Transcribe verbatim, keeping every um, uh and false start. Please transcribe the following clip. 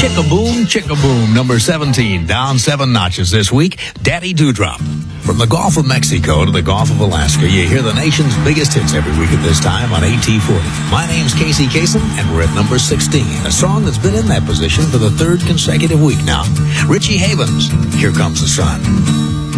Chickaboom, Chickaboom, number seventeen, down seven notches this week. Daddy Dewdrop. From the Gulf of Mexico to the Gulf of Alaska, you hear the nation's biggest hits every week at this time on A T forty. My name's Casey Kasem, and we're at number sixteen, a song that's been in that position for the third consecutive week now. Richie Havens, Here Comes the Sun.